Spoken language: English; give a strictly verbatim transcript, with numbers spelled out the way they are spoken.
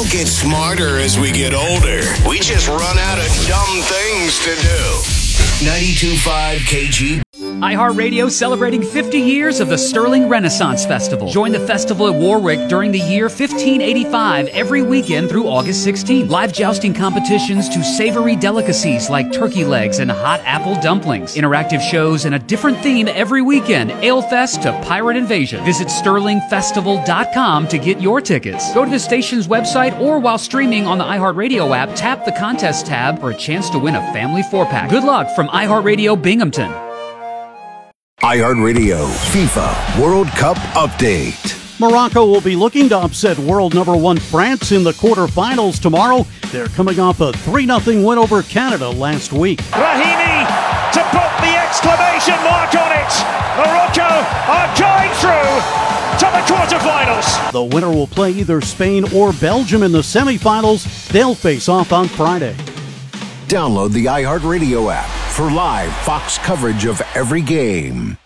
don't get smarter as we get older. We just run out of dumb things to do. ninety-two point five K G. iHeartRadio celebrating fifty years of the Sterling Renaissance Festival. Join the festival at Warwick during the year fifteen eighty-five every weekend through August sixteenth. Live jousting competitions to savory delicacies like turkey legs and hot apple dumplings. Interactive shows and a different theme every weekend. Ale Fest to Pirate Invasion. Visit sterling festival dot com to get your tickets. Go to the station's website or while streaming on the iHeartRadio app, tap the contest tab for a chance to win a family four-pack. Good luck from iHeartRadio Binghamton. iHeartRadio FIFA World Cup Update. Morocco will be looking to upset world number one France in the quarterfinals tomorrow. They're coming off a three nothing win over Canada last week. Rahimi to put the exclamation mark on it. Morocco are going through to the quarterfinals. The winner will play either Spain or Belgium in the semifinals. They'll face off on Friday. Download the iHeartRadio app for live Fox coverage of every game.